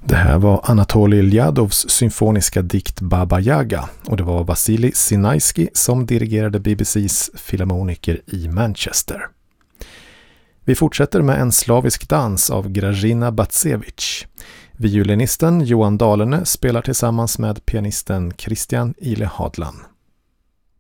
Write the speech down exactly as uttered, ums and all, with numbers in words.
Det här var Anatolij Ljadovs symfoniska dikt Baba Yaga och det var Vasilij Sinaiski som dirigerade B B C:s filharmoniker i Manchester. Vi fortsätter med en slavisk dans av Grażyna Bacewicz. Violinisten Johan Dahlene spelar tillsammans med pianisten Christian Ile Hadlan.